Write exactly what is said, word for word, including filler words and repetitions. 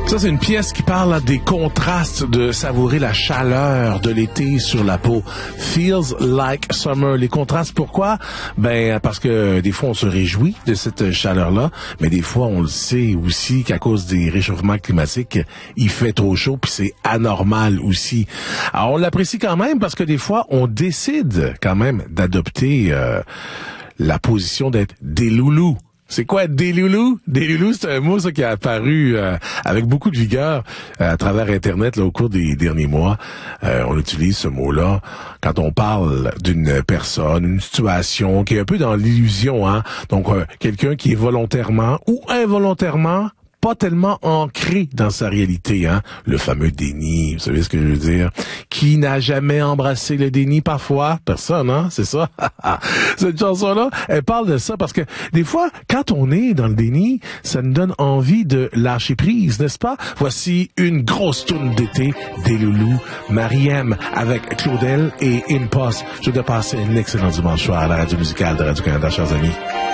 Ça, c'est une pièce qui parle là, des contrastes, de savourer la chaleur de l'été sur la peau. Feels like summer. Les contrastes, pourquoi? Ben, parce que des fois, on se réjouit de cette chaleur-là, mais des fois, on le sait aussi qu'à cause des réchauffements climatiques, il fait trop chaud, puis c'est anormal aussi. Alors, on l'apprécie quand même parce que des fois, on décide quand même d'adopter euh, la position d'être des loulous. C'est quoi des loulous? Des loulous, c'est un mot ça qui a apparu euh, avec beaucoup de vigueur euh, à travers Internet là, au cours des derniers mois. Euh, on utilise ce mot-là quand on parle d'une personne, une situation qui est un peu dans l'illusion, hein. Donc euh, quelqu'un qui est volontairement ou involontairement pas tellement ancré dans sa réalité, hein. Le fameux déni, vous savez ce que je veux dire? Qui n'a jamais embrassé le déni parfois? Personne, hein? C'est ça? Cette chanson-là, elle parle de ça parce que des fois, quand on est dans le déni, ça nous donne envie de lâcher prise, n'est-ce pas? Voici une grosse tourne d'été des loulous, Mariem avec Claudel et Impost. Je vais passer un excellent dimanche soir à la radio musicale de Radio-Canada, chers amis.